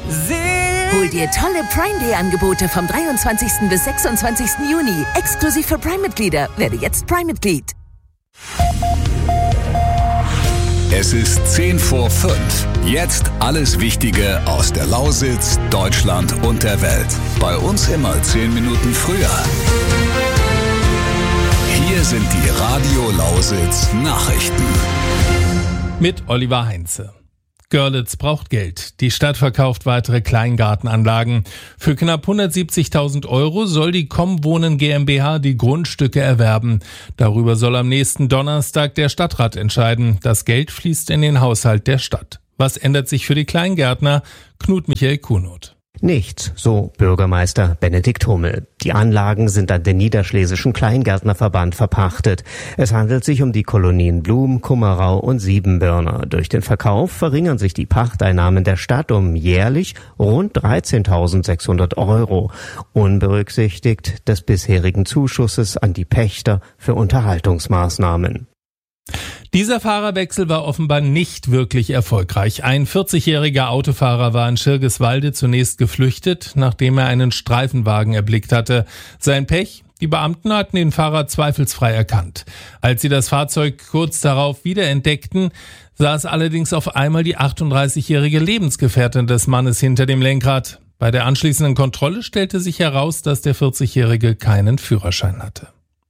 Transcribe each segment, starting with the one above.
Hol dir tolle Prime-Day-Angebote vom 23. bis 26. Juni. Exklusiv für Prime-Mitglieder. Werde jetzt Prime-Mitglied. Es ist 5:10. Jetzt alles Wichtige aus der Lausitz, Deutschland und der Welt. Bei uns immer 10 Minuten früher. Hier sind die Radio Lausitz Nachrichten. Mit Oliver Heinze. Görlitz braucht Geld. Die Stadt verkauft weitere Kleingartenanlagen. Für knapp 170.000 € soll die Kommwohnen GmbH die Grundstücke erwerben. Darüber soll am nächsten Donnerstag der Stadtrat entscheiden. Das Geld fließt in den Haushalt der Stadt. Was ändert sich für die Kleingärtner? Knut Michael Kuhnot. Nichts, so Bürgermeister Benedikt Hummel. Die Anlagen sind an den Niederschlesischen Kleingärtnerverband verpachtet. Es handelt sich um die Kolonien Blum, Kummerau und Siebenbürner. Durch den Verkauf verringern sich die Pachteinnahmen der Stadt um jährlich rund 13.600 €, unberücksichtigt des bisherigen Zuschusses an die Pächter für Unterhaltungsmaßnahmen. Dieser Fahrerwechsel war offenbar nicht wirklich erfolgreich. Ein 40-jähriger Autofahrer war in Schirgiswalde zunächst geflüchtet, nachdem er einen Streifenwagen erblickt hatte. Sein Pech? Die Beamten hatten den Fahrer zweifelsfrei erkannt. Als sie das Fahrzeug kurz darauf wiederentdeckten, saß allerdings auf einmal die 38-jährige Lebensgefährtin des Mannes hinter dem Lenkrad. Bei der anschließenden Kontrolle stellte sich heraus, dass der 40-jährige keinen Führerschein hatte.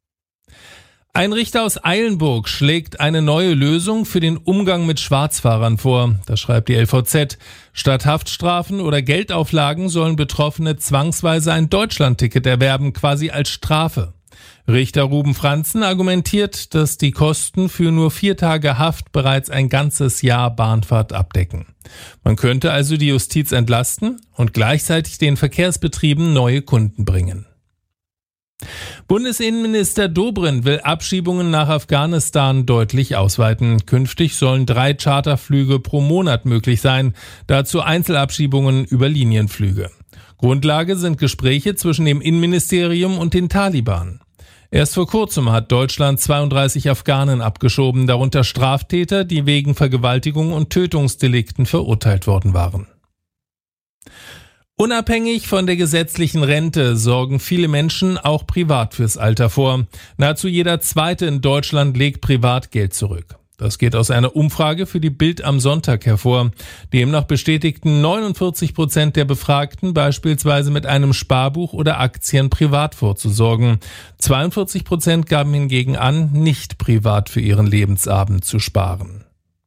Ein Richter aus Eilenburg schlägt eine neue Lösung für den Umgang mit Schwarzfahrern vor. Das schreibt die LVZ. Statt Haftstrafen oder Geldauflagen sollen Betroffene zwangsweise ein Deutschlandticket erwerben, quasi als Strafe. Richter Ruben Franzen argumentiert, dass die Kosten für nur 4 Tage Haft bereits ein ganzes Jahr Bahnfahrt abdecken. Man könnte also die Justiz entlasten und gleichzeitig den Verkehrsbetrieben neue Kunden bringen. Bundesinnenminister Dobrindt will Abschiebungen nach Afghanistan deutlich ausweiten. Künftig sollen 3 Charterflüge pro Monat möglich sein, dazu Einzelabschiebungen über Linienflüge. Grundlage sind Gespräche zwischen dem Innenministerium und den Taliban. Erst vor kurzem hat Deutschland 32 Afghanen abgeschoben, darunter Straftäter, die wegen Vergewaltigung und Tötungsdelikten verurteilt worden waren. Unabhängig von der gesetzlichen Rente sorgen viele Menschen auch privat fürs Alter vor. Nahezu jeder Zweite in Deutschland legt privat Geld zurück. Das geht aus einer Umfrage für die Bild am Sonntag hervor. Demnach bestätigten 49% der Befragten beispielsweise mit einem Sparbuch oder Aktien privat vorzusorgen. 42% gaben hingegen an, nicht privat für ihren Lebensabend zu sparen.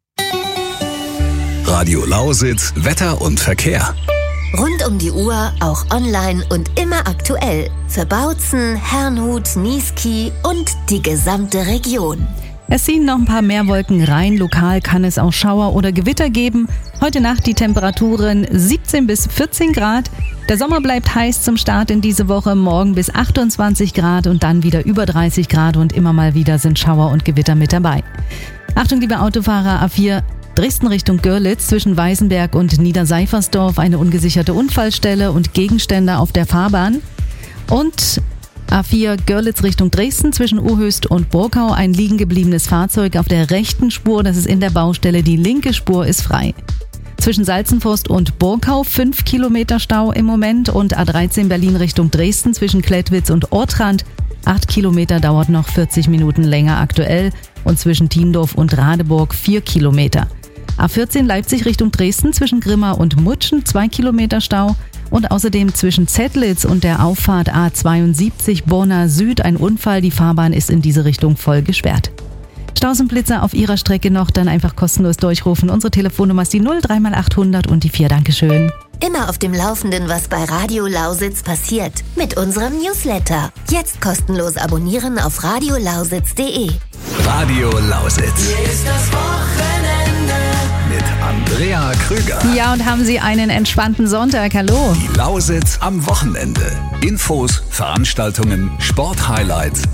Radio Lausitz, Wetter und Verkehr. Rund um die Uhr, auch online und immer aktuell. Für Bautzen, Herrnhut, Niesky und die gesamte Region. Es ziehen noch ein paar mehr Wolken rein. Lokal kann es auch Schauer oder Gewitter geben. Heute Nacht die Temperaturen 17 bis 14 Grad. Der Sommer bleibt heiß zum Start in diese Woche. Morgen bis 28 Grad und dann wieder über 30 Grad. Und immer mal wieder sind Schauer und Gewitter mit dabei. Achtung, liebe Autofahrer, A4 Dresden Richtung Görlitz zwischen Weißenberg und Niederseifersdorf eine ungesicherte Unfallstelle und Gegenstände auf der Fahrbahn. Und A4 Görlitz Richtung Dresden zwischen Uhöst und Burgau ein liegen gebliebenes Fahrzeug auf der rechten Spur. Das ist in der Baustelle. Die linke Spur ist frei. Zwischen Salzenforst und Burgau 5 Kilometer Stau im Moment und A13 Berlin Richtung Dresden zwischen Klettwitz und Ortrand 8 Kilometer, dauert noch 40 Minuten länger aktuell und zwischen Tiendorf und Radeburg 4 Kilometer. A14 Leipzig Richtung Dresden zwischen Grimma und Mutschen 2 Kilometer Stau und außerdem zwischen Zettlitz und der Auffahrt A72 Borna Süd ein Unfall. Die Fahrbahn ist in diese Richtung voll gesperrt. Staus und Blitzer auf Ihrer Strecke noch, dann einfach kostenlos durchrufen. Unsere Telefonnummer ist die 0-3x800 und die 4. Dankeschön. Immer auf dem Laufenden, was bei Radio Lausitz passiert. Mit unserem Newsletter. Jetzt kostenlos abonnieren auf radiolausitz.de. Radio Lausitz. Hier ist das Wochenende mit Andrea Krüger. Ja, und haben Sie einen entspannten Sonntag. Hallo. Die Lausitz am Wochenende. Infos, Veranstaltungen, Sporthighlights,